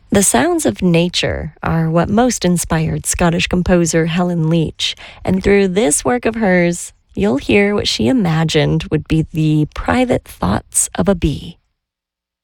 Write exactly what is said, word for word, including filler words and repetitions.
The sounds of nature are what most inspired Scottish composer Helen Leach, and through this work of hers, you'll hear what she imagined would be the private thoughts of a bee.